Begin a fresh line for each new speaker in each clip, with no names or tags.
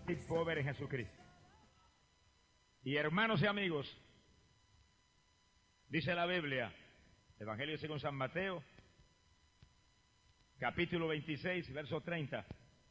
pobre en Jesucristo. Y hermanos y amigos, dice la Biblia, Evangelio según San Mateo, capítulo 26, verso 30,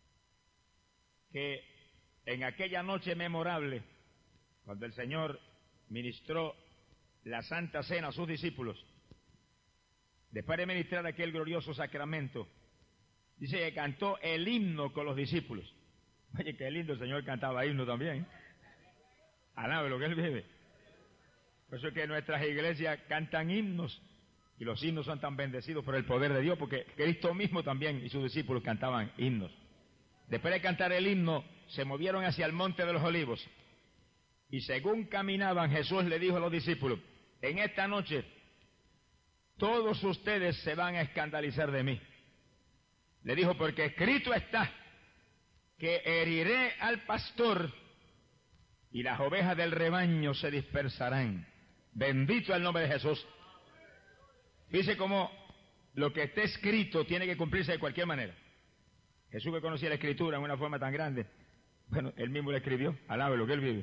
que en aquella noche memorable, cuando el Señor ministró la Santa Cena a sus discípulos, después de ministrar aquel glorioso sacramento, dice que cantó el himno con los discípulos. Oye, qué lindo, el Señor cantaba himno también. Alabe lo que Él vive. Por eso es que nuestras iglesias cantan himnos, y los himnos son tan bendecidos por el poder de Dios, porque Cristo mismo también y sus discípulos cantaban himnos. Después de cantar el himno, se movieron hacia el monte de los olivos, y según caminaban, Jesús le dijo a los discípulos: en esta noche todos ustedes se van a escandalizar de mí. Le dijo, porque escrito está que heriré al pastor y las ovejas del rebaño se dispersarán. Bendito el nombre de Jesús. Dice como lo que está escrito tiene que cumplirse de cualquier manera. Jesús, que conocía la escritura en una forma tan grande, bueno, él mismo la escribió. Alabe lo que él vive.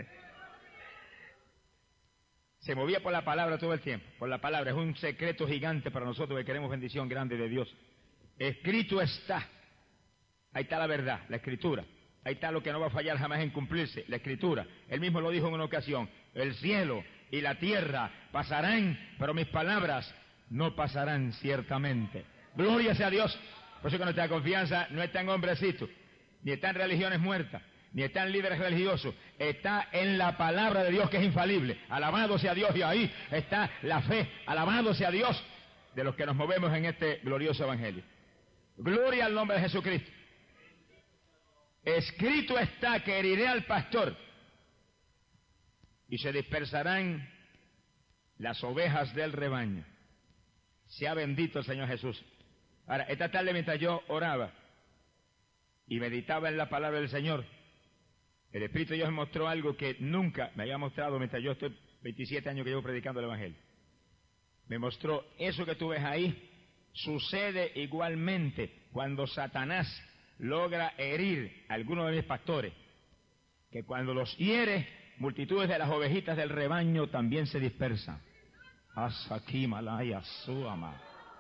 Se movía por la palabra todo el tiempo, por la palabra. Es un secreto gigante para nosotros que queremos bendición grande de Dios. Escrito está. Ahí está la verdad, la escritura. Ahí está lo que no va a fallar jamás en cumplirse, la escritura. Él mismo lo dijo en una ocasión: el cielo y la tierra pasarán, pero mis palabras no pasarán ciertamente. Gloria sea a Dios. Por eso que nuestra confianza no está en hombrecitos, ni está en religiones muertas, ni está en líderes religiosos. Está en la palabra de Dios, que es infalible. Alabado sea Dios. Y ahí está la fe. Alabado sea Dios, de los que nos movemos en este glorioso evangelio. Gloria al nombre de Jesucristo. Escrito está que heriré al pastor y se dispersarán las ovejas del rebaño. Sea bendito el Señor Jesús. Ahora, esta tarde, mientras yo oraba y meditaba en la palabra del Señor, el Espíritu de Dios me mostró algo que nunca me había mostrado mientras yo estoy 27 años que llevo predicando el Evangelio. Me mostró: eso que tú ves ahí sucede igualmente cuando Satanás logra herir a alguno de mis pastores, que cuando los hiere, multitudes de las ovejitas del rebaño también se dispersan. Asaki malaya suama.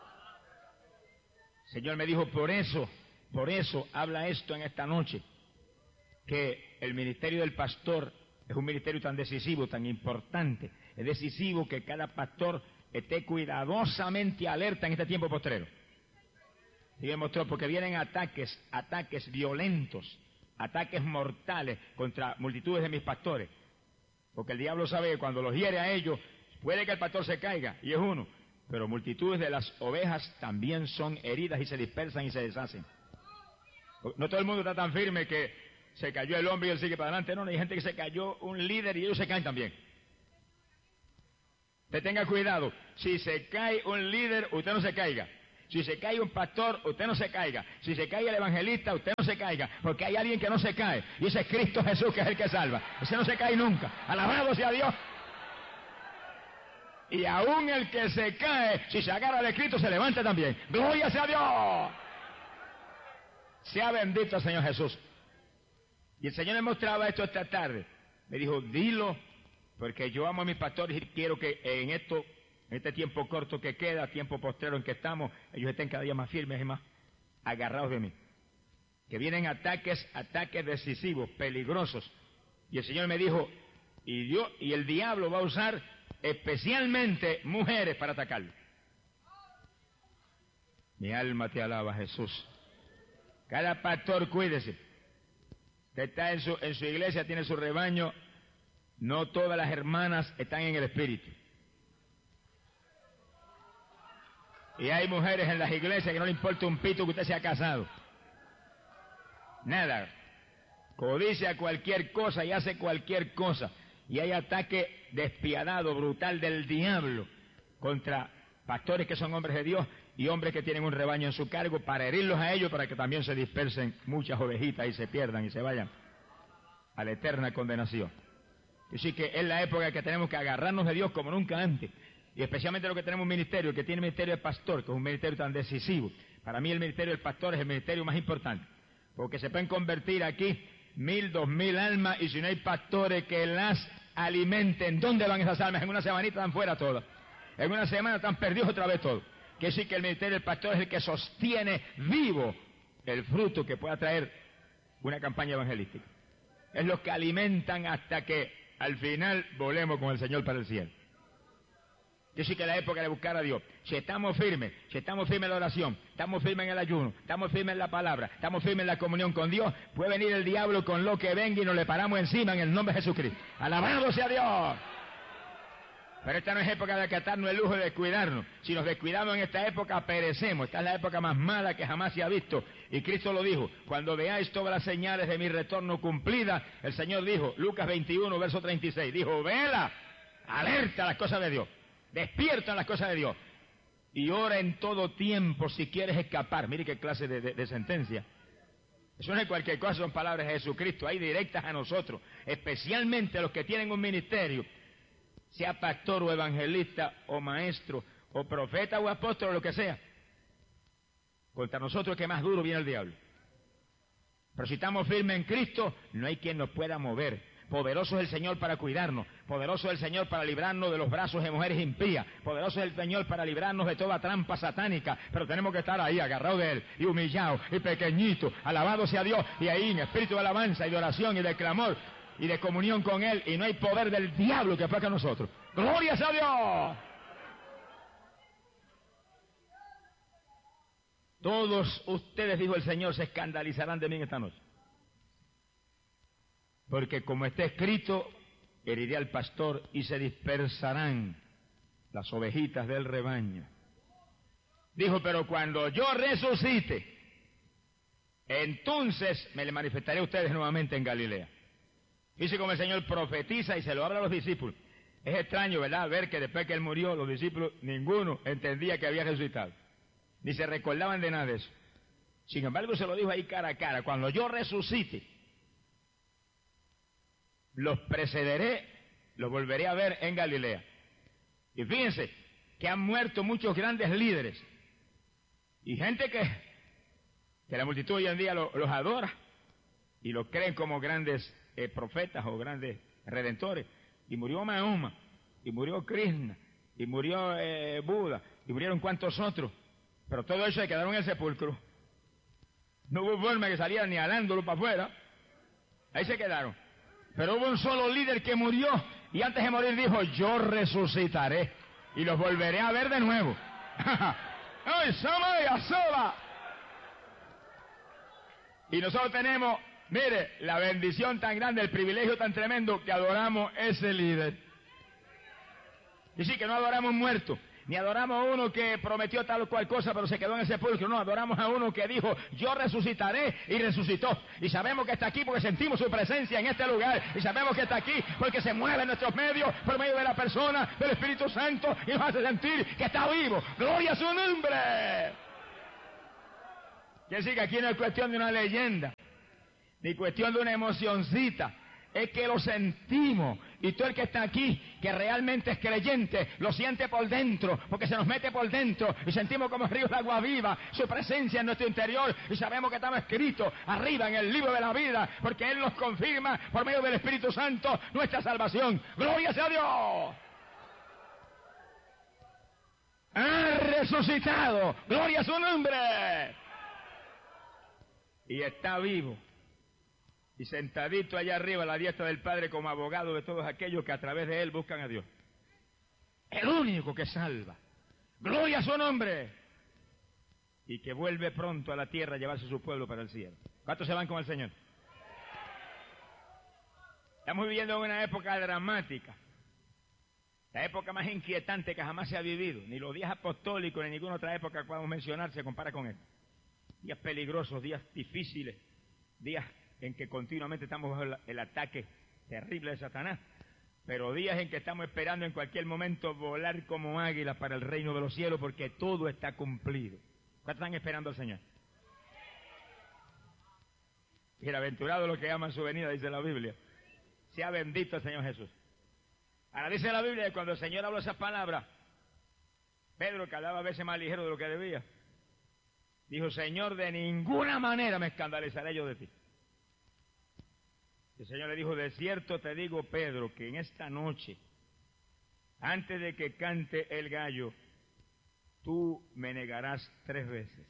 Señor me dijo, por eso habla esto en esta noche, que el ministerio del pastor es un ministerio tan decisivo, tan importante. Es decisivo que cada pastor esté cuidadosamente alerta en este tiempo postrero. Y me mostró, porque vienen ataques violentos, ataques mortales contra multitudes de mis pastores. Porque el diablo sabe que cuando los hiere a ellos, puede que el pastor se caiga, y es uno, pero multitudes de las ovejas también son heridas y se dispersan y se deshacen. No todo el mundo está tan firme que se cayó el hombre y él sigue para adelante. No, hay gente que se cayó un líder y ellos se caen también. Usted tenga cuidado. Si se cae un líder, usted no se caiga. Si se cae un pastor, usted no se caiga. Si se cae el evangelista, usted no se caiga. Porque hay alguien que no se cae. Y ese es Cristo Jesús, que es el que salva. Ese no se cae nunca. Alabado sea Dios. Y aún el que se cae, si se agarra de Cristo, se levanta también. ¡Gloria sea Dios! Sea bendito el Señor Jesús. Y el Señor me mostraba esto esta tarde. Me dijo, dilo, porque yo amo a mis pastores y quiero que en este tiempo corto que queda, tiempo postrero en que estamos, ellos estén cada día más firmes y más agarrados de mí. Que vienen ataques decisivos, peligrosos. Y el Señor me dijo, y el diablo va a usar especialmente mujeres para atacarlo. Mi alma te alaba, Jesús. Cada pastor, cuídese. Usted está en su iglesia, tiene su rebaño. No todas las hermanas están en el espíritu. Y hay mujeres en las iglesias que no le importa un pito que usted sea casado. Nada. Codicia cualquier cosa y hace cualquier cosa. Y hay ataque despiadado, brutal del diablo contra pastores que son hombres de Dios y hombres que tienen un rebaño en su cargo, para herirlos a ellos, para que también se dispersen muchas ovejitas y se pierdan y se vayan a la eterna condenación. Así que es la época que tenemos que agarrarnos de Dios como nunca antes. Y especialmente los que tenemos un ministerio, el que tiene el ministerio de pastor, que es un ministerio tan decisivo. Para mí el ministerio del pastor es el ministerio más importante, porque se pueden convertir aquí 1.000, 2.000 almas, y si no hay pastores que las alimenten, ¿dónde van esas almas? En una semanita están fuera todas. En una semana están perdidos otra vez todos. Que sí que el ministerio del pastor es el que sostiene vivo el fruto que pueda traer una campaña evangelística. Es los que alimentan hasta que al final volemos con el Señor para el cielo. Yo sí que es la época de buscar a Dios. Si estamos firmes en la oración, estamos firmes en el ayuno, estamos firmes en la palabra, estamos firmes en la comunión con Dios, puede venir el diablo con lo que venga y nos le paramos encima en el nombre de Jesucristo. ¡Alabado sea Dios! Pero esta no es época de acatarnos el lujo de descuidarnos. Si nos descuidamos en esta época, perecemos. Esta es la época más mala que jamás se ha visto. Y Cristo lo dijo: cuando veáis todas las señales de mi retorno cumplidas, el Señor dijo, Lucas 21, verso 36, dijo, vela, alerta a las cosas de Dios, despierta a las cosas de Dios, y ora en todo tiempo si quieres escapar. Mire qué clase de sentencia. Eso no es cualquier cosa, son palabras de Jesucristo, ahí directas a nosotros, especialmente a los que tienen un ministerio, sea pastor o evangelista o maestro o profeta o apóstol o lo que sea. Contra nosotros que más duro viene el diablo. Pero si estamos firmes en Cristo, no hay quien nos pueda mover. Poderoso es el Señor para cuidarnos, poderoso es el Señor para librarnos de los brazos de mujeres impías, poderoso es el Señor para librarnos de toda trampa satánica, pero tenemos que estar ahí agarrados de Él, y humillados, y pequeñitos, alabado sea Dios, y ahí en espíritu de alabanza y de oración y de clamor, y de comunión con Él, y no hay poder del diablo que aplaque a nosotros. ¡Gloria a Dios! Todos ustedes, dijo el Señor, se escandalizarán de mí en esta noche. Porque como está escrito, heriré al pastor y se dispersarán las ovejitas del rebaño. Dijo, pero cuando yo resucite, entonces me le manifestaré a ustedes nuevamente en Galilea. Dice como el Señor profetiza y se lo habla a los discípulos. Es extraño, ¿verdad?, ver que después que Él murió, los discípulos, ninguno entendía que había resucitado. Ni se recordaban de nada de eso. Sin embargo, se lo dijo ahí cara a cara. Cuando yo resucite, los precederé, los volveré a ver en Galilea. Y fíjense que han muerto muchos grandes líderes. Y gente que la multitud hoy en día los adora y los creen como grandes profetas o grandes redentores. Y murió Mahoma, y murió Krishna, y murió Buda, y murieron cuantos otros. Pero todo eso se quedaron en el sepulcro. No hubo forma que salieran ni alándolo para afuera. Ahí se quedaron. Pero hubo un solo líder que murió, y antes de morir dijo, yo resucitaré, y los volveré a ver de nuevo. ¡Ay, Samaya, sola! Y nosotros tenemos, mire, la bendición tan grande, el privilegio tan tremendo, que adoramos ese líder. Y sí, que no adoramos un muerto, ni adoramos a uno que prometió tal o cual cosa, pero se quedó en el sepulcro. No, adoramos a uno que dijo, yo resucitaré, y resucitó. Y sabemos que está aquí porque sentimos su presencia en este lugar. Y sabemos que está aquí porque se mueve en nuestros medios por medio de la persona del Espíritu Santo y nos hace sentir que está vivo. ¡Gloria a su nombre! Quiere decir que aquí no es cuestión de una leyenda, ni cuestión de una emocioncita. Es que lo sentimos, y todo el que está aquí, que realmente es creyente, lo siente por dentro, porque se nos mete por dentro, y sentimos como ríos de agua viva, su presencia en nuestro interior, y sabemos que estamos escritos arriba en el libro de la vida, porque Él nos confirma, por medio del Espíritu Santo, nuestra salvación. ¡Gloria sea a Dios! ¡Ha resucitado! ¡Gloria a su nombre! Y está vivo. Y sentadito allá arriba a la diestra del Padre como abogado de todos aquellos que a través de Él buscan a Dios. El único que salva. ¡Gloria a su nombre! Y que vuelve pronto a la tierra a llevarse su pueblo para el cielo. ¿Cuántos se van con el Señor? Estamos viviendo en una época dramática. La época más inquietante que jamás se ha vivido. Ni los días apostólicos ni ninguna otra época que podamos mencionar se compara con él. Días peligrosos, días difíciles, días en que continuamente estamos bajo el ataque terrible de Satanás, pero días en que estamos esperando en cualquier momento volar como águilas para el reino de los cielos, porque todo está cumplido. ¿Cuántos están esperando al Señor? Bienaventurado los que aman su venida, dice la Biblia. Sea bendito el Señor Jesús. Ahora dice la Biblia que cuando el Señor habló esas palabras, Pedro, que hablaba a veces más ligero de lo que debía, dijo, Señor, de ninguna manera me escandalizaré yo de ti. El Señor le dijo, de cierto te digo, Pedro, que en esta noche, antes de que cante el gallo, tú me negarás 3 veces.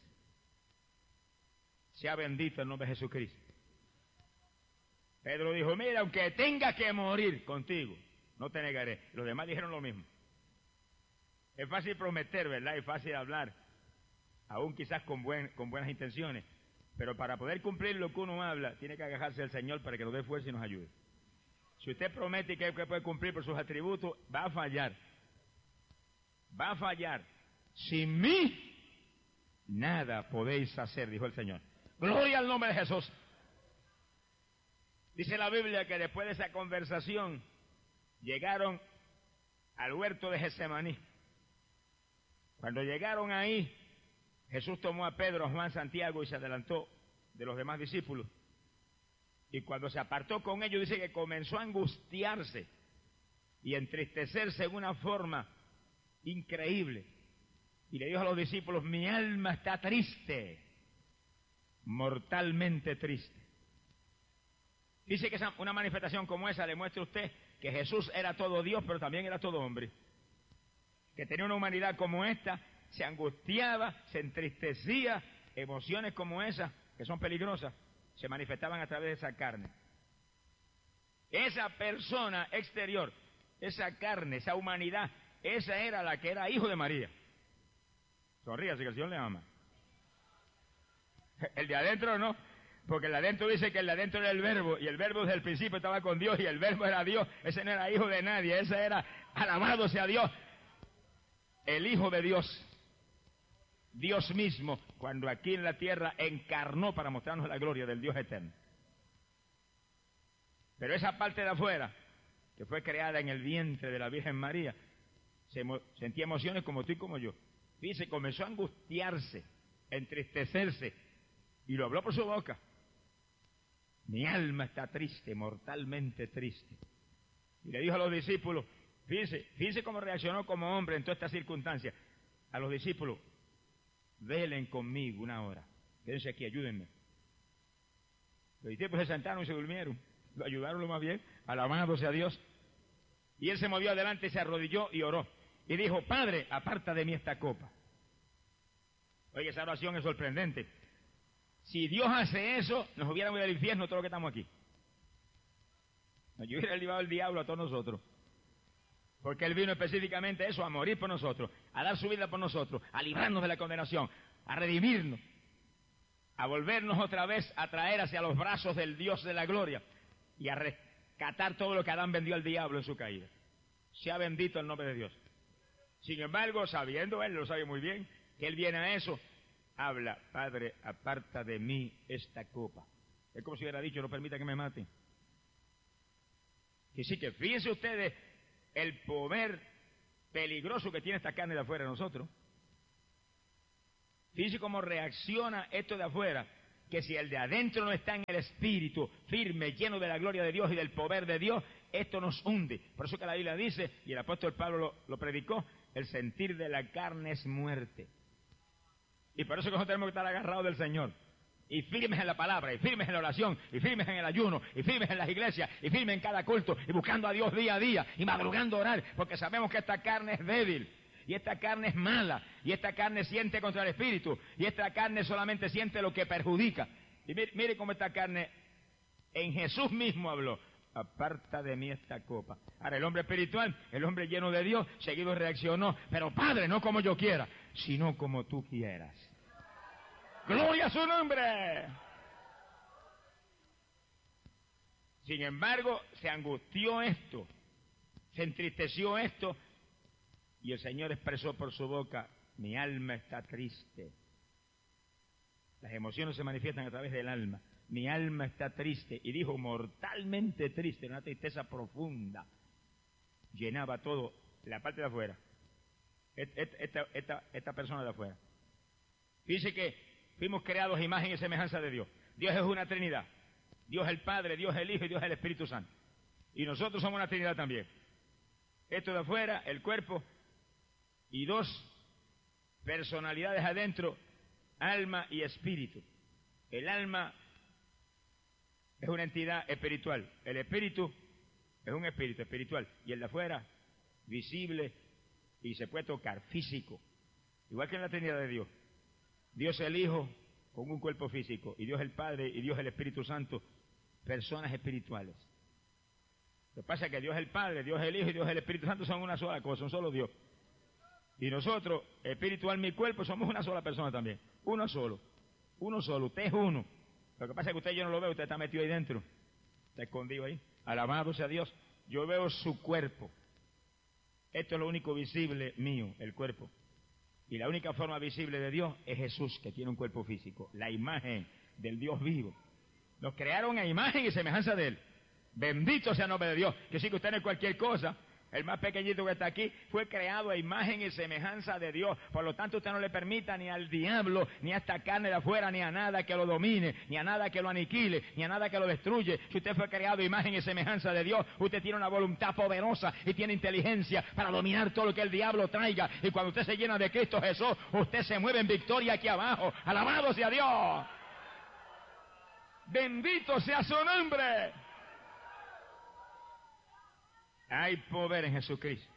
Sea bendito el nombre de Jesucristo. Pedro dijo, mira, aunque tenga que morir contigo, no te negaré. Los demás dijeron lo mismo. Es fácil prometer, ¿verdad? Es fácil hablar, aún quizás con buenas intenciones. Pero para poder cumplir lo que uno habla, tiene que agajarse al Señor para que nos dé fuerza y nos ayude. Si usted promete que puede cumplir por sus atributos, va a fallar. Va a fallar. Sin mí, nada podéis hacer, dijo el Señor. Gloria al nombre de Jesús. Dice la Biblia que después de esa conversación, llegaron al huerto de Getsemaní. Cuando llegaron ahí, Jesús tomó a Pedro, a Juan, Santiago y se adelantó de los demás discípulos. Y cuando se apartó con ellos, dice que comenzó a angustiarse y entristecerse en una forma increíble. Y le dijo a los discípulos, mi alma está triste, mortalmente triste. Dice que una manifestación como esa le muestra a usted que Jesús era todo Dios, pero también era todo hombre. Que tenía una humanidad como esta, se angustiaba, se entristecía, emociones como esas, que son peligrosas, se manifestaban a través de esa carne. Esa persona exterior, esa carne, esa humanidad, esa era la que era hijo de María. Sonríase que el Señor le ama. El de adentro no, porque el de adentro dice que el de adentro era el verbo, y el verbo desde el principio estaba con Dios, y el verbo era Dios. Ese no era hijo de nadie, ese era, alabado sea Dios, el Hijo de Dios. Dios mismo, cuando aquí en la tierra encarnó para mostrarnos la gloria del Dios eterno. Pero esa parte de afuera, que fue creada en el vientre de la Virgen María, sentía emociones como tú y como yo. Dice, comenzó a angustiarse, a entristecerse, y lo habló por su boca. Mi alma está triste, mortalmente triste. Y le dijo a los discípulos, fíjense cómo reaccionó como hombre en todas estas circunstancias. A los discípulos, velen conmigo 1 hora. Quédense aquí, ayúdenme. Los discípulos se sentaron y se durmieron. Lo ayudaron lo más bien, alabado sea Dios. Y él se movió adelante, se arrodilló y oró. Y dijo, Padre, aparta de mí esta copa. Oye, esa oración es sorprendente. Si Dios hace eso, nos hubiéramos ido al infierno todos los que estamos aquí. Nos hubiera llevado el diablo a todos nosotros. Porque Él vino específicamente a eso, a morir por nosotros, a dar su vida por nosotros, a librarnos de la condenación, a redimirnos, a volvernos otra vez a traer hacia los brazos del Dios de la gloria y a rescatar todo lo que Adán vendió al diablo en su caída. Sea bendito el nombre de Dios. Sin embargo, sabiendo Él, lo sabe muy bien, que Él viene a eso, habla, Padre, aparta de mí esta copa. Es como si hubiera dicho, no permita que me maten. Que sí, que fíjense ustedes el poder peligroso que tiene esta carne de afuera de nosotros. Fíjense cómo reacciona esto de afuera, que si el de adentro no está en el espíritu, firme, lleno de la gloria de Dios y del poder de Dios, esto nos hunde. Por eso que la Biblia dice, y el apóstol Pablo lo predicó, el sentir de la carne es muerte. Y por eso que nosotros tenemos que estar agarrados del Señor. Y firmes en la palabra, y firmes en la oración, y firmes en el ayuno, y firmes en las iglesias, y firmes en cada culto, y buscando a Dios día a día, y madrugando a orar, porque sabemos que esta carne es débil, y esta carne es mala, y esta carne siente contra el espíritu, y esta carne solamente siente lo que perjudica. Y mire cómo esta carne en Jesús mismo habló, aparta de mí esta copa. Ahora el hombre espiritual, el hombre lleno de Dios, seguido reaccionó, pero Padre, no como yo quiera, sino como tú quieras. ¡Gloria a su nombre! Sin embargo, se angustió esto, se entristeció esto, y el Señor expresó por su boca, mi alma está triste. Las emociones se manifiestan a través del alma. Mi alma está triste, y dijo mortalmente triste, una tristeza profunda. Llenaba todo, la parte de afuera. Esta persona de afuera. Dice que fuimos creados a imagen y semejanza de Dios. Dios es una Trinidad. Dios el Padre, Dios el Hijo y Dios el Espíritu Santo. Y nosotros somos una Trinidad también. Esto de afuera, el cuerpo, y 2 personalidades adentro, alma y espíritu. El alma es una entidad espiritual. El espíritu es un espíritu espiritual. Y el de afuera, visible y se puede tocar, físico. Igual que en la Trinidad de Dios. Dios el Hijo con un cuerpo físico. Y Dios el Padre y Dios el Espíritu Santo, personas espirituales. Lo que pasa es que Dios el Padre, Dios el Hijo y Dios el Espíritu Santo son una sola cosa, un solo Dios. Y nosotros, espíritu, alma y cuerpo, somos una sola persona también. Uno solo. Uno solo. Usted es uno. Lo que pasa es que usted yo no lo veo, usted está metido ahí dentro. Está escondido ahí. Alabado sea Dios. Yo veo su cuerpo. Esto es lo único visible mío, el cuerpo. Y la única forma visible de Dios es Jesús, que tiene un cuerpo físico. La imagen del Dios vivo. Nos crearon a imagen y semejanza de Él. Bendito sea el nombre de Dios. Que sí que usted no es cualquier cosa. El más pequeñito que está aquí fue creado a imagen y semejanza de Dios. Por lo tanto, usted no le permita ni al diablo, ni a esta carne de afuera, ni a nada que lo domine, ni a nada que lo aniquile, ni a nada que lo destruye. Si usted fue creado a imagen y semejanza de Dios, usted tiene una voluntad poderosa y tiene inteligencia para dominar todo lo que el diablo traiga. Y cuando usted se llena de Cristo Jesús, usted se mueve en victoria aquí abajo. ¡Alabado sea Dios! ¡Bendito sea su nombre! Hay poder en Jesucristo.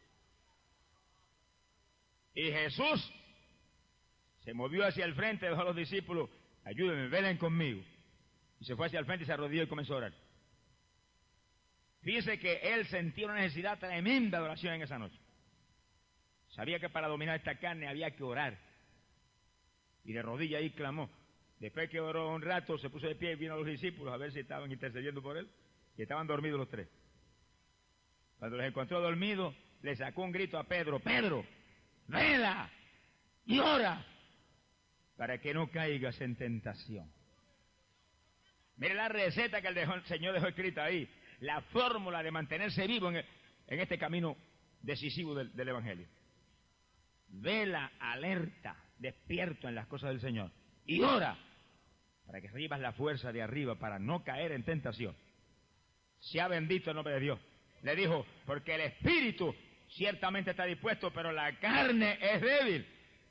Y Jesús se movió hacia el frente, dejó a los discípulos, ayúdenme, velen conmigo. Y se fue hacia el frente y se arrodilló y comenzó a orar. Fíjese que él sentía una necesidad tremenda de oración en esa noche. Sabía que para dominar esta carne había que orar. Y de rodilla ahí clamó. Después que oró un rato, se puso de pie y vino a los discípulos a ver si estaban intercediendo por él. Y estaban dormidos los tres. Cuando los encontró dormidos, le sacó un grito a Pedro: Pedro, vela y ora para que no caigas en tentación. Mire la receta que el Señor dejó escrita ahí, la fórmula de mantenerse vivo en este camino decisivo del Evangelio. Vela, alerta, despierto en las cosas del Señor y ora para que recibas la fuerza de arriba para no caer en tentación. Sea bendito el nombre de Dios. Le dijo, porque el espíritu ciertamente está dispuesto, pero la carne es débil.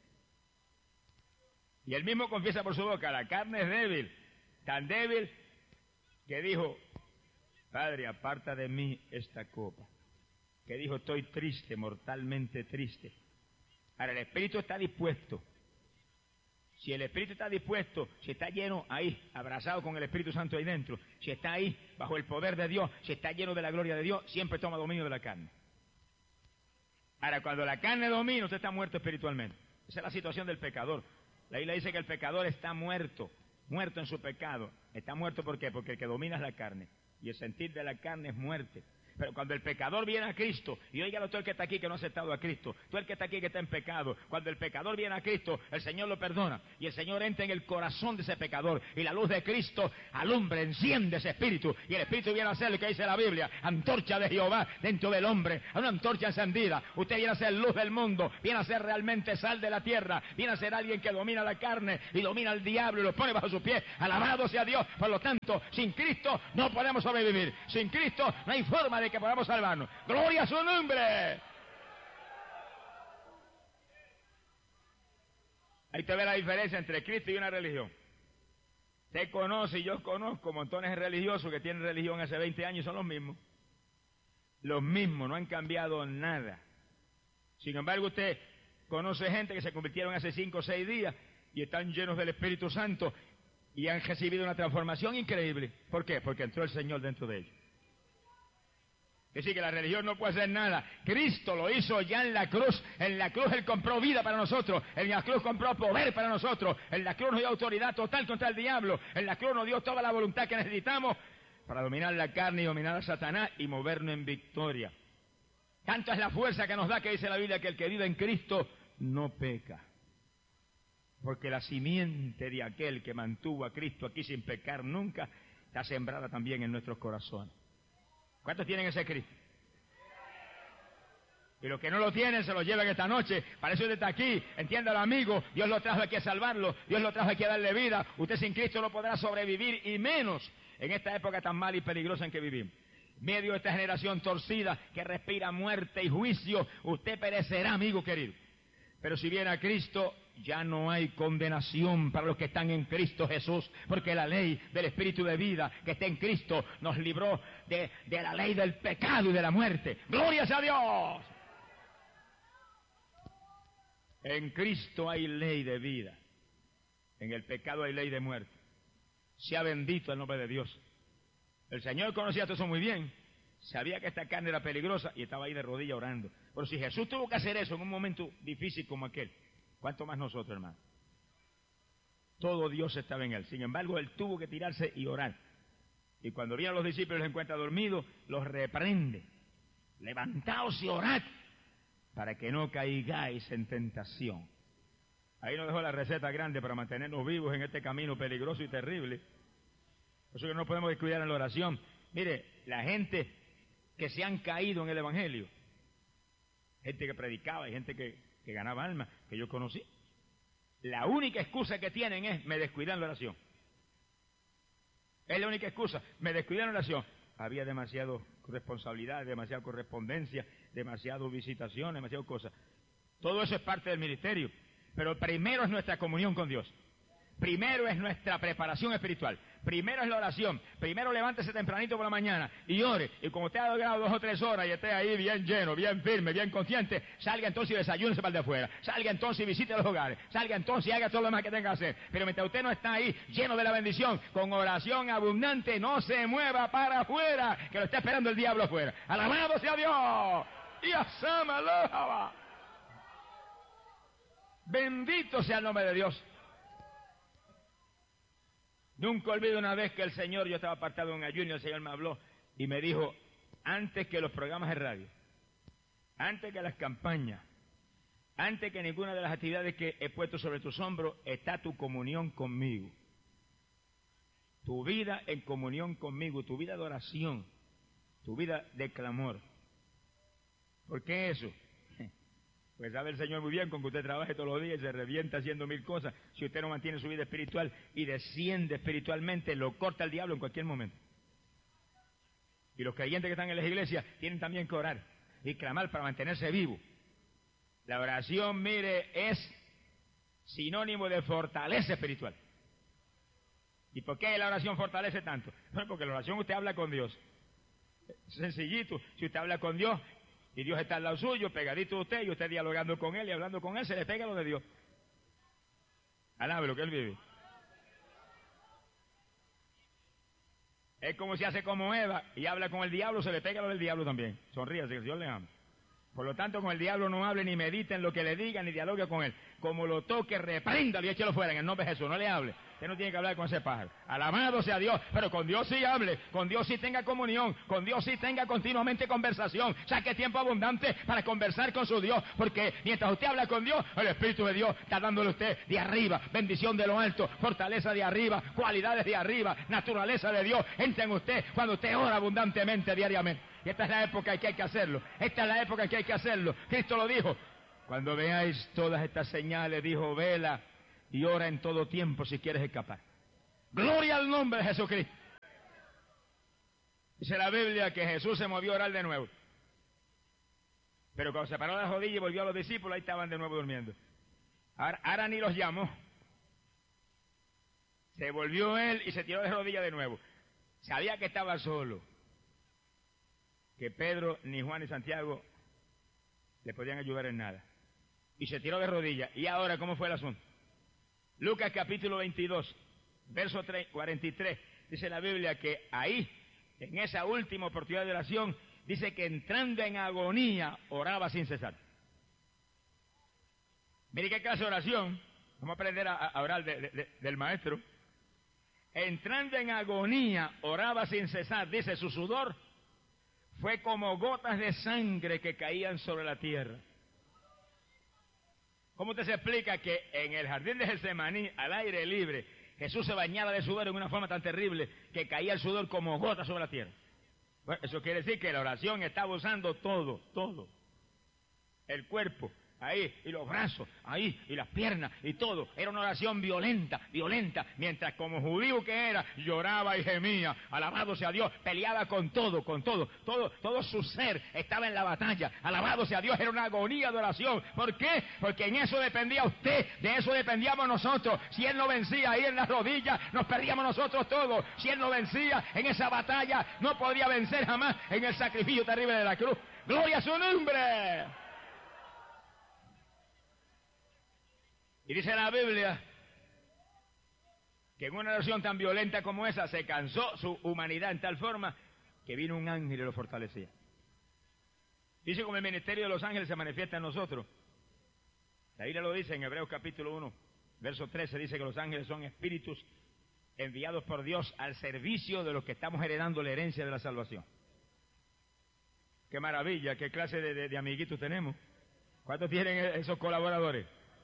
Y él mismo confiesa por su boca, la carne es débil, tan débil que dijo, Padre, aparta de mí esta copa. Que dijo, estoy triste, mortalmente triste. Ahora, el espíritu está dispuesto. Si el espíritu está dispuesto, si está lleno ahí, abrazado con el Espíritu Santo ahí dentro, si está ahí bajo el poder de Dios, si está lleno de la gloria de Dios, siempre toma dominio de la carne. Ahora, cuando la carne domina, usted está muerto espiritualmente. Esa es la situación del pecador. La Biblia dice que el pecador está muerto, muerto en su pecado. ¿Está muerto por qué? Porque el que domina es la carne. Y el sentir de la carne es muerte. Pero cuando el pecador viene a Cristo, y oígalo todo el que está aquí que no ha aceptado a Cristo, todo el que está aquí que está en pecado, cuando el pecador viene a Cristo, el Señor lo perdona, y el Señor entra en el corazón de ese pecador, y la luz de Cristo alumbra, enciende ese espíritu, y el espíritu viene a ser lo que dice la Biblia, antorcha de Jehová dentro del hombre, una antorcha encendida. Usted viene a ser luz del mundo, viene a ser realmente sal de la tierra, viene a ser alguien que domina la carne, y domina al diablo, y lo pone bajo sus pies. Alabado sea Dios. Por lo tanto, sin Cristo no podemos sobrevivir, sin Cristo no hay forma de que podamos salvarnos. ¡Gloria a su nombre! Ahí te ve la diferencia entre Cristo y una religión. Usted conoce y yo conozco montones de religiosos que tienen religión hace 20 años y son los mismos. Los mismos, no han cambiado nada. Sin embargo, usted conoce gente que se convirtieron hace 5 o 6 días y están llenos del Espíritu Santo y han recibido una transformación increíble. ¿Por qué? Porque entró el Señor dentro de ellos. Es decir, que la religión no puede hacer nada. Cristo lo hizo ya en la cruz. En la cruz Él compró vida para nosotros. En la cruz compró poder para nosotros. En la cruz nos dio autoridad total contra el diablo. En la cruz nos dio toda la voluntad que necesitamos para dominar la carne y dominar a Satanás y movernos en victoria. Tanto es la fuerza que nos da que dice la Biblia que el que vive en Cristo no peca. Porque la simiente de aquel que mantuvo a Cristo aquí sin pecar nunca está sembrada también en nuestros corazones. ¿Cuántos tienen ese Cristo? Y los que no lo tienen se lo llevan esta noche. Para eso usted está aquí. Entiéndalo, amigo. Dios lo trajo aquí a salvarlo. Dios lo trajo aquí a darle vida. Usted sin Cristo no podrá sobrevivir, y menos en esta época tan mala y peligrosa en que vivimos. Medio de esta generación torcida que respira muerte y juicio, usted perecerá, amigo querido. Pero si viene a Cristo, ya no hay condenación para los que están en Cristo Jesús, porque la ley del Espíritu de vida que está en Cristo nos libró de la ley del pecado y de la muerte. ¡Gloria a Dios! En Cristo hay ley de vida, en el pecado hay ley de muerte. Sea bendito el nombre de Dios. El Señor conocía todo eso muy bien, sabía que esta carne era peligrosa y estaba ahí de rodillas orando. Pero si Jesús tuvo que hacer eso en un momento difícil como aquel, ¿cuánto más nosotros, hermano? Todo Dios estaba en él. Sin embargo, él tuvo que tirarse y orar. Y cuando vienen los discípulos y los encuentra dormidos, los reprende. Levantaos y orad para que no caigáis en tentación. Ahí nos dejó la receta grande para mantenernos vivos en este camino peligroso y terrible. Por eso que no podemos descuidar en la oración. Mire, la gente que se han caído en el Evangelio, gente que predicaba y gente que ganaba almas, que yo conocí, la única excusa que tienen es: me descuidé en la oración. Es la única excusa, me descuidé en la oración. Había demasiada responsabilidad, demasiada correspondencia, demasiadas visitaciones, demasiadas cosas. Todo eso es parte del ministerio. Pero primero es nuestra comunión con Dios. Primero es nuestra preparación espiritual. Primero es la oración. Primero levántese tempranito por la mañana y ore. Y como usted ha logrado 2 o 3 horas y esté ahí bien lleno, bien firme, bien consciente, salga entonces y desayúnese para el de afuera. Salga entonces y visite los hogares. Salga entonces y haga todo lo demás que tenga que hacer. Pero mientras usted no está ahí lleno de la bendición, con oración abundante, no se mueva para afuera, que lo está esperando el diablo afuera. ¡Alabado sea Dios! ¡Y asámalo! Bendito sea el nombre de Dios. Nunca olvido una vez que el Señor, yo estaba apartado en ayuno, y el Señor me habló y me dijo: antes que los programas de radio, antes que las campañas, antes que ninguna de las actividades que he puesto sobre tus hombros, está tu comunión conmigo. Tu vida en comunión conmigo, tu vida de oración, tu vida de clamor. ¿Por qué eso? Pues sabe el Señor muy bien, con que usted trabaje todos los días y se revienta haciendo 1000 cosas, si usted no mantiene su vida espiritual y desciende espiritualmente, lo corta el diablo en cualquier momento. Y los creyentes que están en las iglesias tienen también que orar y clamar para mantenerse vivo. La oración, mire, es sinónimo de fortaleza espiritual. ¿Y por qué la oración fortalece tanto? Bueno, porque la oración usted habla con Dios. Sencillito, si usted habla con Dios y Dios está al lado suyo, pegadito a usted, y usted dialogando con Él y hablando con Él, se le pega lo de Dios. Alabe lo que Él vive. Es como si hace como Eva y habla con el diablo, se le pega lo del diablo también. Sonríase, que el Señor le ama. Por lo tanto, con el diablo no hable, ni medite en lo que le diga, ni dialogue con él. Como lo toque, repréndalo y échelo fuera en el nombre de Jesús. No le hable. Usted no tiene que hablar con ese pájaro. Alabado sea Dios. Pero con Dios sí hable. Con Dios sí tenga comunión. Con Dios sí tenga continuamente conversación. Saque tiempo abundante para conversar con su Dios. Porque mientras usted habla con Dios, el Espíritu de Dios está dándole a usted de arriba, bendición de lo alto, fortaleza de arriba, cualidades de arriba, naturaleza de Dios. Entra en usted cuando usted ora abundantemente diariamente. Y esta es la época en que hay que hacerlo. Esta es la época en que hay que hacerlo. Cristo lo dijo. Cuando veáis todas estas señales, dijo, vela y ora en todo tiempo si quieres escapar. Gloria al nombre de Jesucristo. Dice la Biblia que Jesús se movió a orar de nuevo. Pero cuando se paró las rodillas y volvió a los discípulos, ahí estaban de nuevo durmiendo. Ahora ni los llamó. Se volvió él y se tiró de rodillas de nuevo. Sabía que estaba solo. Que Pedro, ni Juan, ni Santiago le podían ayudar en nada. Y se tiró de rodillas. ¿Y ahora cómo fue el asunto? Lucas capítulo 22, verso 43, dice la Biblia que ahí, en esa última oportunidad de oración, dice que entrando en agonía, oraba sin cesar. Mire qué clase de oración. Vamos a aprender a orar del maestro. Entrando en agonía, oraba sin cesar. Dice, su sudor fue como gotas de sangre que caían sobre la tierra. ¿Cómo usted se explica que en el jardín de Getsemaní, al aire libre, Jesús se bañaba de sudor en una forma tan terrible que caía el sudor como gotas sobre la tierra? Bueno, eso quiere decir que la oración estaba usando todo, el cuerpo, ahí, y los brazos, ahí, y las piernas, y todo. Era una oración violenta, violenta, mientras como judío que era, lloraba y gemía, alabado sea Dios, peleaba con todo, todo su ser estaba en la batalla, alabado sea Dios, era una agonía de oración. ¿Por qué? Porque en eso dependía usted, de eso dependíamos nosotros. Si Él no vencía ahí en las rodillas, nos perdíamos nosotros todos. Si Él no vencía en esa batalla, no podría vencer jamás en el sacrificio terrible de la cruz. ¡Gloria a su nombre! Y dice la Biblia que en una oración tan violenta como esa se cansó su humanidad en tal forma que vino un ángel y lo fortalecía. Dice como el ministerio de los ángeles se manifiesta en nosotros. La Biblia lo dice en Hebreos capítulo 1, verso 13, dice que los ángeles son espíritus enviados por Dios al servicio de los que estamos heredando la herencia de la salvación. ¡Qué maravilla! ¿Qué clase de amiguitos tenemos? ¿Cuántos tienen esos colaboradores?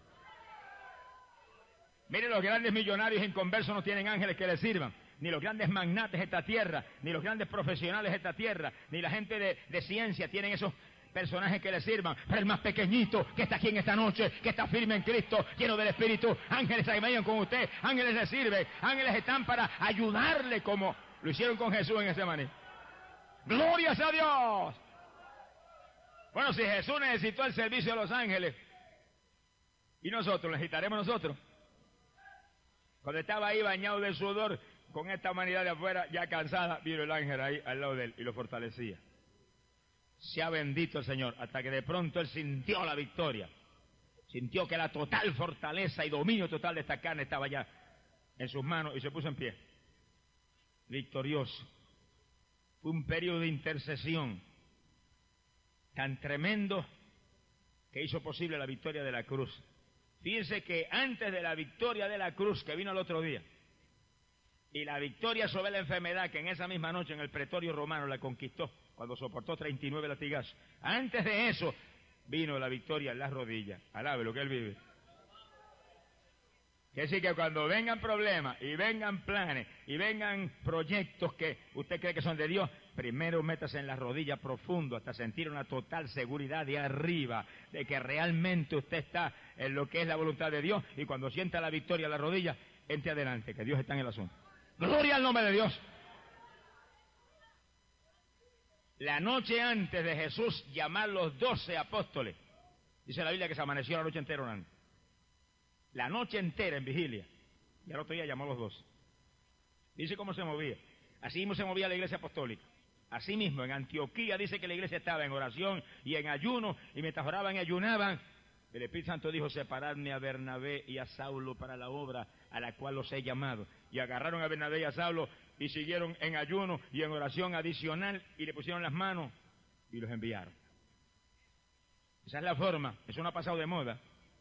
Miren, los grandes millonarios inconversos no tienen ángeles que les sirvan, ni los grandes magnates de esta tierra, ni los grandes profesionales de esta tierra, ni la gente de ciencia tienen esos personajes que les sirvan. Pero el más pequeñito que está aquí en esta noche, que está firme en Cristo, lleno del Espíritu, ángeles que vayan con usted, ángeles le sirven, ángeles están para ayudarle como lo hicieron con Jesús en ese manera. ¡Glorias a Dios! Bueno, si Jesús necesitó el servicio de los ángeles, ¿y nosotros necesitaremos nosotros? Cuando estaba ahí bañado de sudor, con esta humanidad de afuera, ya cansada, vino el ángel ahí al lado de él y lo fortalecía. Sea bendito el Señor, hasta que de pronto él sintió la victoria. Sintió que la total fortaleza y dominio total de esta carne estaba ya en sus manos y se puso en pie. Victorioso. Fue un periodo de intercesión tan tremendo que hizo posible la victoria de la cruz. Fíjense que antes de la victoria de la cruz, que vino el otro día, y la victoria sobre la enfermedad, que en esa misma noche en el pretorio romano la conquistó, cuando soportó 39 latigazos, antes de eso vino la victoria en las rodillas. Alabe lo que Él vive. Quiere decir que cuando vengan problemas, y vengan planes, y vengan proyectos que usted cree que son de Dios, primero métase en las rodillas profundo hasta sentir una total seguridad de arriba, de que realmente usted está en lo que es la voluntad de Dios, y cuando sienta la victoria en las rodillas, entre adelante, que Dios está en el asunto. ¡Gloria al nombre de Dios! La noche antes de Jesús llamar los 12 apóstoles, dice la Biblia que se amaneció la noche entera orando. La noche entera en vigilia. Y al otro día llamó a los 12. Dice cómo se movía. Así mismo se movía la iglesia apostólica. Así mismo en Antioquía dice que la iglesia estaba en oración y en ayuno, y mientras oraban y ayunaban, el Espíritu Santo dijo: separadme a Bernabé y a Saulo para la obra a la cual los he llamado. Y agarraron a Bernabé y a Saulo y siguieron en ayuno y en oración adicional, y le pusieron las manos y los enviaron. Esa es la forma. Eso no ha pasado de moda.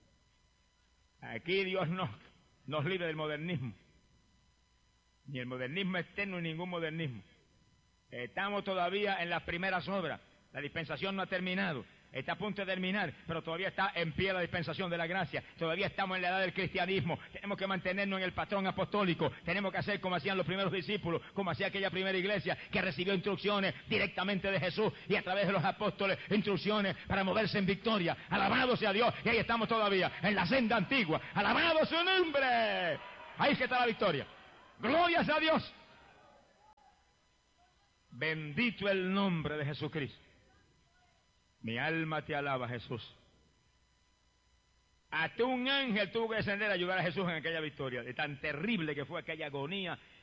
Aquí Dios nos libre del modernismo. Ni el modernismo externo ni ningún modernismo. Estamos todavía en las primeras obras. La dispensación no ha terminado. Está a punto de terminar, pero todavía está en pie la dispensación de la gracia. Todavía estamos en la edad del cristianismo. Tenemos que mantenernos en el patrón apostólico. Tenemos que hacer como hacían los primeros discípulos, como hacía aquella primera iglesia que recibió instrucciones directamente de Jesús y a través de los apóstoles, instrucciones para moverse en victoria. Alabado sea Dios. Y ahí estamos todavía, en la senda antigua. Alabado su nombre. Ahí es que está la victoria. Glorias a Dios. Bendito el nombre de Jesucristo. Mi alma te alaba, Jesús. Hasta un ángel tuvo que descender a ayudar a Jesús en aquella victoria, de tan terrible que fue aquella agonía